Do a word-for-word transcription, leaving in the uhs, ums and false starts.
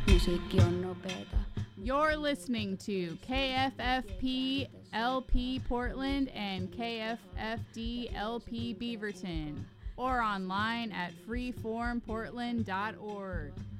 Musiikki on nopeeta. You're listening to K F F P L P Portland and K F F D L P Beaverton, or online at freeform portland dot org.